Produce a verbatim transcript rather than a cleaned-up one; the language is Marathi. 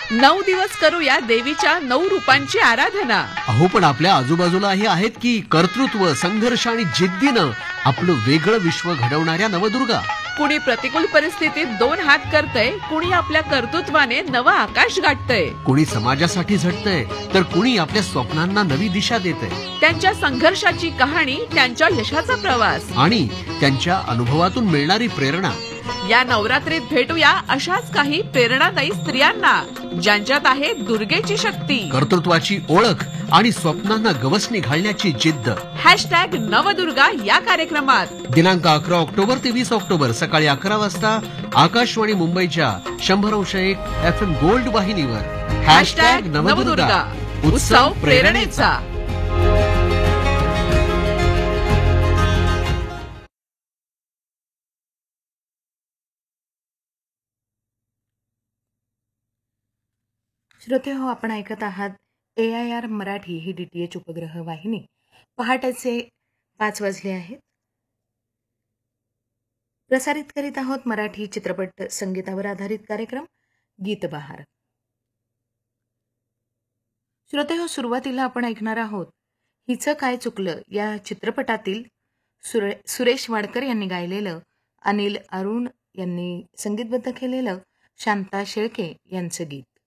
नऊ दिवस करूया देवीच्या नऊ रूपांची आराधना. अहो पण आपल्या आजूबाजूलाही आहेत की कर्तृत्व, संघर्ष आणि जिद्दीनं आपलं वेगळं विश्व घडवणाऱ्या नवदुर्गा. कुणी प्रतिकूल परिस्थितीत दोन हात करतय, कुणी आपल्या कर्तृत्वाने नवं आकाश गाठतय. कुणी समाजासाठी झटतंय तर कुणी आपल्या स्वप्नांना नवी दिशा देतंय. त्यांच्या संघर्षाची कहाणी, त्यांच्या यशाचा प्रवास आणि त्यांच्या अनुभवातून मिळणारी प्रेरणा. या नवरात्रीत भेटूया अशाच काही प्रेरणादायी स्त्रियांना, ज्यांच्यात आहे दुर्गेची शक्ती, कर्तृत्वाची ओळख आणि स्वप्नांना गवसणी घालण्याची जिद्द. हॅशटॅग नवदुर्गा या कार्यक्रमात दिनांक अकरा ऑक्टोबर ते वीस ऑक्टोबर सकाळी अकरा वाजता आकाशवाणी मुंबईच्या शंभर अंश एक एफ एम गोल्ड वाहिनीवर. हॅशटॅग नवदुर्गा, उत्सव प्रेरणेचा. श्रोते हो, आपण ऐकत आहात ए I R Marathi he D T H उपग्रह वाहिनी. पहाटेचे पाच वाजले आहेत. प्रसारित करीत आहोत मराठी चित्रपट संगीतावर आधारित कार्यक्रम गीतबहार. श्रोते हो, सुरुवातीला आपण ऐकणार आहोत हिचं काय चुकलं या चित्रपटातील सुरे सुरेश वाडकर यांनी गायलेलं, अनिल अरुण यांनी संगीतबद्ध केलेलं शांता शेळके यांचं गीत.